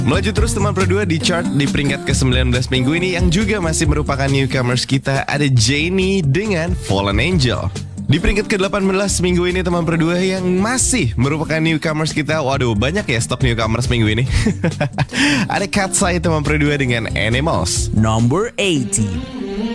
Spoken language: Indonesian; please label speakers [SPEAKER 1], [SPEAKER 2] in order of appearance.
[SPEAKER 1] Melaju terus teman Pro 2 di chart di peringkat ke-19 minggu ini yang juga masih merupakan newcomers kita, ada Jennie dengan Fallen Angel. Di peringkat ke-18 minggu ini teman Pro 2 yang masih merupakan newcomers kita. Waduh, banyak ya stok newcomers minggu ini. Ada Katseye teman Pro 2 dengan Animals.
[SPEAKER 2] Number 18.